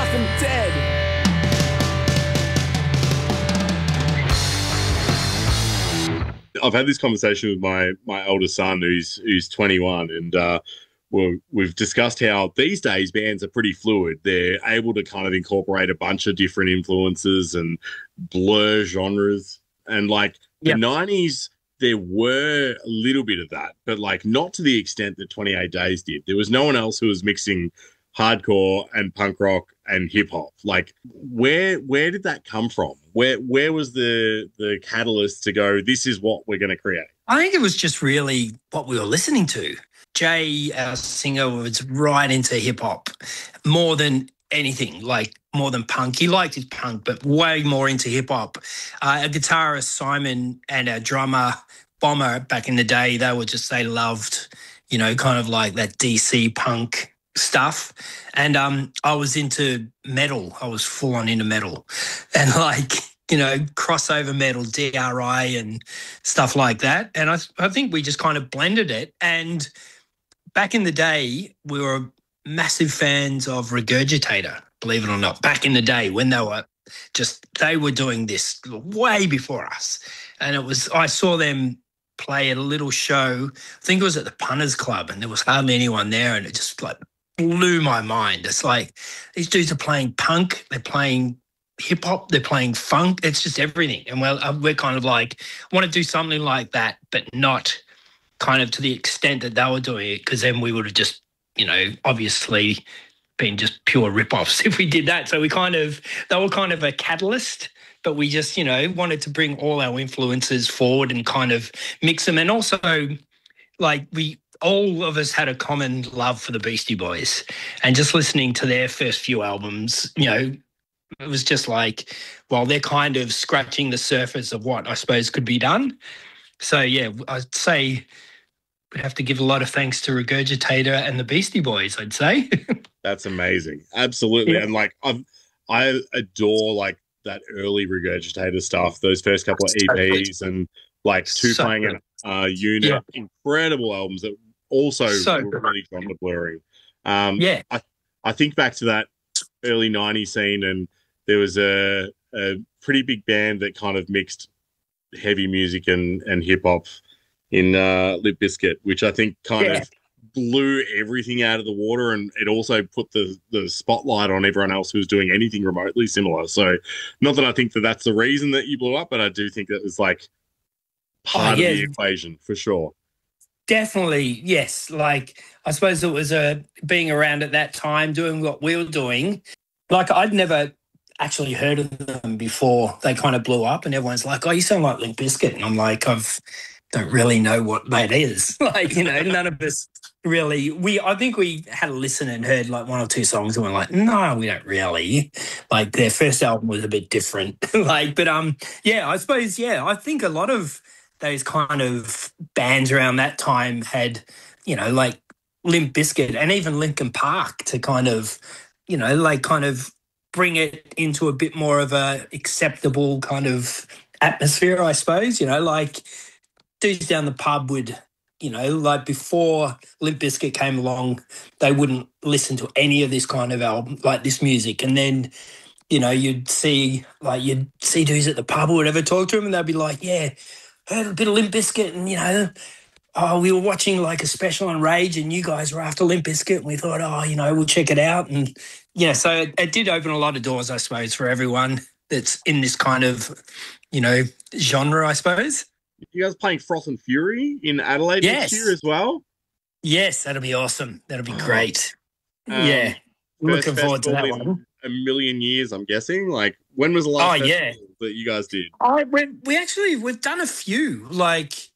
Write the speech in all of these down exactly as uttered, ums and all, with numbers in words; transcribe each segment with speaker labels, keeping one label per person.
Speaker 1: far from dead.
Speaker 2: I've had this conversation with my my older son, who's who's twenty-one, and uh, we're, we've discussed how these days bands are pretty fluid. They're able to kind of incorporate a bunch of different influences and blur genres. And like the
Speaker 3: Yep.
Speaker 2: nineties, there were a little bit of that, but like not to the extent that twenty-eight Days did. There was no one else who was mixing hardcore and punk rock and hip hop. Like where where did that come from? Where where was the the catalyst to go, this is what we're going to create?
Speaker 3: I think it was just really what we were listening to. Jay, our singer, was right into hip hop more than anything, like more than punk. He liked his punk, but way more into hip hop. Uh, our guitarist Simon and our drummer Bomber back in the day, they were just, they loved, you know, kind of like that D C punk stuff. And um, I was into metal. I was full on into metal and like, you know, crossover metal, D R I and stuff like that. And I, I think we just kind of blended it. And back in the day, we were massive fans of Regurgitator, believe it or not, back in the day when they were just, they were doing this way before us. And it was, I saw them play at a little show, I think it was at the Punters Club, and there was hardly anyone there, and it just like blew my mind. It's like these dudes are playing punk, they're playing hip hop, they're playing funk, it's just everything. And well, we're kind of like, want to do something like that, but not kind of to the extent that they were doing it, because then we would have just, you know, obviously been just pure rip-offs if we did that. So we kind of, they were kind of a catalyst, but we just, you know, wanted to bring all our influences forward and kind of mix them. And also, like, we, all of us had a common love for the Beastie Boys, and just listening to their first few albums, you know, it was just like, well, they're kind of scratching the surface of what I suppose could be done. So, yeah, I'd say we'd have to give a lot of thanks to Regurgitator and the Beastie Boys, I'd say.
Speaker 2: That's amazing. Absolutely.
Speaker 3: Yeah.
Speaker 2: And like, I've, I adore like that early Regurgitator stuff, those first couple of E Ps and like two
Speaker 3: So
Speaker 2: playing
Speaker 3: good.
Speaker 2: an uh, unit,
Speaker 3: Yeah.
Speaker 2: incredible albums that also
Speaker 3: So
Speaker 2: were
Speaker 3: good.
Speaker 2: really genre blurring. Um,
Speaker 3: Yeah.
Speaker 2: I, I think back to that early nineties scene, and there was a, a pretty big band that kind of mixed heavy music and, and hip hop in uh, Limp Bizkit, which I think kind
Speaker 3: Yeah.
Speaker 2: of blew everything out of the water, and it also put the, the spotlight on everyone else who was doing anything remotely similar. So not that I think that that's the reason that you blew up, but I do think that was like part
Speaker 3: Oh, yeah.
Speaker 2: of the equation for sure.
Speaker 3: Definitely, yes. Like, I suppose it was a being around at that time, doing what we were doing. Like, I'd never actually heard of them before they kind of blew up, and everyone's like, "Oh, you sound like Limp Bizkit," and I'm like, I've don't really know what that is. Like, you know, none of us really. We, I think we had a listen and heard like one or two songs, and we're like, no, we don't really. Like, their first album was a bit different. Like, but um, yeah, I suppose, yeah, I think a lot of those kind of bands around that time had, you know, like Limp Bizkit and even Linkin Park to kind of, you know, like kind of bring it into a bit more of a acceptable kind of atmosphere, I suppose. You know, like dudes down the pub would, you know, like before Limp Bizkit came along, they wouldn't listen to any of this kind of album, like this music. And then, you know, you'd see, like, you'd see dudes at the pub or whatever, talk to them, and they'd be like, yeah, heard a bit of Limp Bizkit, and, you know, oh, we were watching like a special on Rage, and you guys were after Limp Bizkit, and we thought, oh, you know, we'll check it out. And, yeah, so it, it did open a lot of doors, I suppose, for everyone that's in this kind of, you know, genre, I suppose.
Speaker 2: You guys playing Froth and Fury in Adelaide
Speaker 3: Yes.
Speaker 2: next year as well?
Speaker 3: Yes, that'll be awesome. That'll be
Speaker 2: Oh.
Speaker 3: great.
Speaker 2: Um,
Speaker 3: yeah.
Speaker 2: First
Speaker 3: Looking forward to that
Speaker 2: festival in
Speaker 3: one.
Speaker 2: a million years, I'm guessing. Like, when was the last
Speaker 3: Oh,
Speaker 2: festival
Speaker 3: yeah.
Speaker 2: that you guys did?
Speaker 3: I, we, we actually, we've done a few, like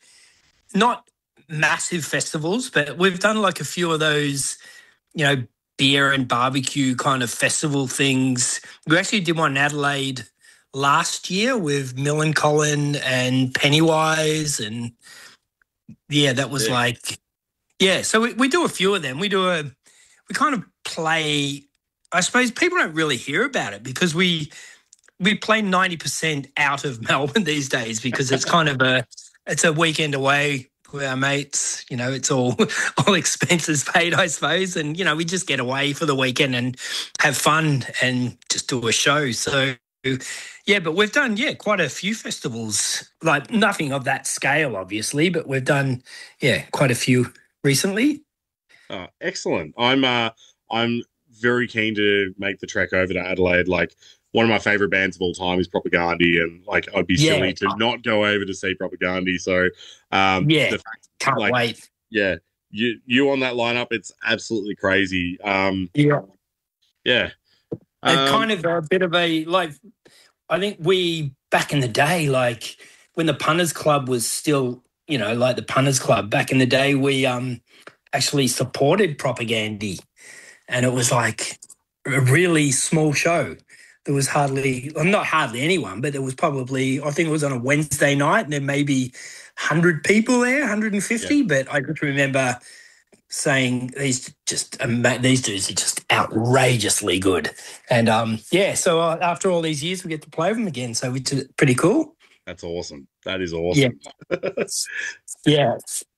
Speaker 3: not massive festivals, but we've done like a few of those, you know, beer and barbecue kind of festival things. We actually did one in Adelaide last year with Millencolin and Pennywise, and yeah, that was
Speaker 2: Yeah.
Speaker 3: like, yeah. So we, we do a few of them. We do a, we kind of play. I suppose people don't really hear about it because we we play ninety percent out of Melbourne these days because it's kind of a it's a weekend away with our mates. You know, it's all all expenses paid, I suppose, and you know, we just get away for the weekend and have fun and just do a show. So. Yeah, but we've done, yeah, quite a few festivals, like nothing of that scale, obviously, but we've done, yeah, quite a few recently.
Speaker 2: Uh, excellent. I'm uh, I'm very keen to make the trek over to Adelaide. Like one of my favorite bands of all time is Propagandhi, and like I'd be
Speaker 3: Yeah.
Speaker 2: silly to not go over to see Propagandhi. So um,
Speaker 3: Yeah,
Speaker 2: the fact,
Speaker 3: can't
Speaker 2: like,
Speaker 3: wait.
Speaker 2: yeah, you you on that lineup, it's absolutely crazy. Um,
Speaker 3: Yeah.
Speaker 2: yeah.
Speaker 3: And
Speaker 2: Um,
Speaker 3: kind of a bit of a, like, I think we, back in the day, like when the Punters Club was still, you know, like the Punters Club, back in the day, we um actually supported Propagandhi. And it was like a really small show. There was hardly, well, not hardly anyone, but there was probably, I think it was on a Wednesday night, and there may be one hundred people there, one hundred fifty.
Speaker 2: yeah,
Speaker 3: But I just remember saying these just ama- these dudes are just outrageously good. And um, yeah, so uh, after all these years, we get to play with them again. So which is pretty cool.
Speaker 2: that's awesome. That is
Speaker 3: Yeah,
Speaker 2: awesome.
Speaker 3: yeah.